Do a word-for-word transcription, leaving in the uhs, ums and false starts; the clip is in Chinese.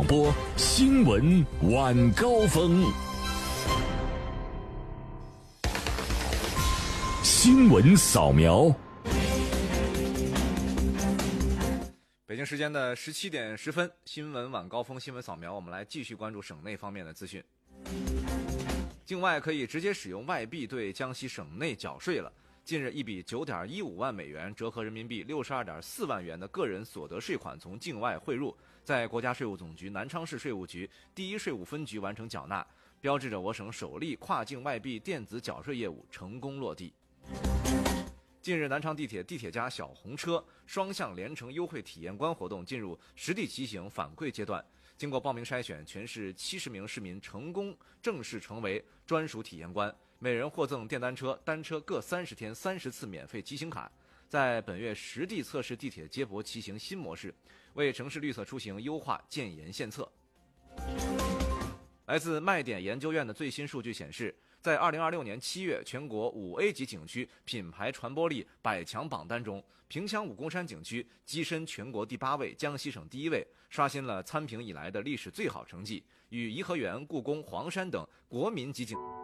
广播新闻晚高峰，新闻扫描。 北京时间的十七点十分，新闻晚高峰新闻扫描，我们来继续关注省内方面的资讯。境外可以直接使用外币对江西省内缴税了。近日，一笔九点一五万美元，折合人民币六十二点四万元的个人所得税款从境外汇入，在国家税务总局南昌市税务局第一税务分局完成缴纳，标志着我省首例跨境外币电子缴税业务成功落地。近日，南昌地铁地铁加小红车双向连乘优惠体验官活动进入实地骑行反馈阶段。经过报名筛选，全市七十名市民成功正式成为专属体验官，每人获赠电单车、单车各三十天三十次免费骑行卡。在本月实地测试地铁接驳骑行新模式，为城市绿色出行优化建言献策。来自麦点研究院的最新数据显示，在二零二六年七月全国五 A 级景区品牌传播力百强榜单中，平羌武功山景区跻身全国第八位，江西省第一位，刷新了参评以来的历史最好成绩，与颐和园、故宫、黄山等国民级景